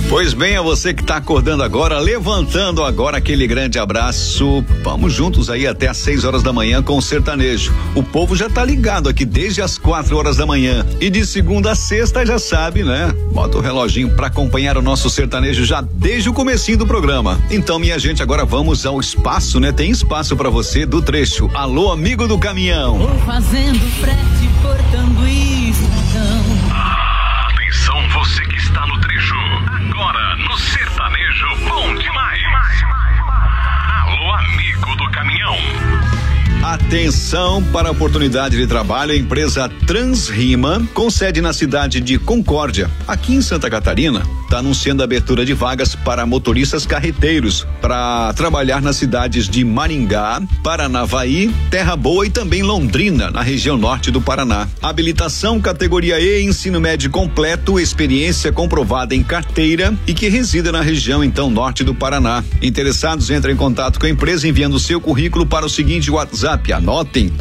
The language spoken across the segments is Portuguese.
Pois bem, a você que está acordando agora, levantando agora aquele grande abraço. Vamos juntos aí até às 6 horas da manhã com o sertanejo. O povo já tá ligado aqui desde as 4 horas da manhã. E de segunda a sexta já sabe, né? Bota o reloginho para acompanhar o nosso sertanejo já desde o comecinho do programa. Então, minha gente, agora vamos ao espaço, né? Tem espaço para você do trecho. Alô, amigo do caminhão. Vou fazendo frete, cortando estradão. Atenção, você que está no trecho. Agora no sertanejo bom demais. Alô, amigo do caminhão. Atenção para a oportunidade de trabalho. A empresa Transrima, com sede na cidade de Concórdia, aqui em Santa Catarina, está anunciando a abertura de vagas para motoristas carreteiros para trabalhar nas cidades de Maringá, Paranavaí, Terra Boa e também Londrina, na região norte do Paraná. Habilitação categoria E, ensino médio completo, experiência comprovada em carteira e que resida na região então norte do Paraná. Interessados, entrem em contato com a empresa enviando o seu currículo para o seguinte WhatsApp. Anotem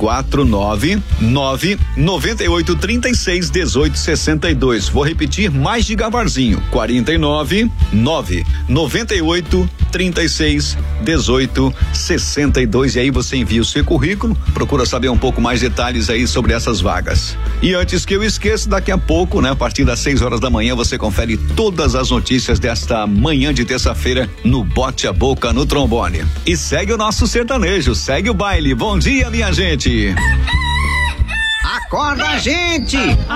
499-9836-1862. Vou repetir mais de gabarzinho. 499-9836-1862. E aí você envia o seu currículo, procura saber um pouco mais detalhes aí sobre essas vagas. E antes que eu esqueça, daqui a pouco, né, a partir das 6 horas da manhã, você confere todas as notícias desta manhã de terça-feira no Bote a Boca no Trombone. E segue o nosso sertanejo, segue o baile. Bom dia, minha gente. Acorda, gente!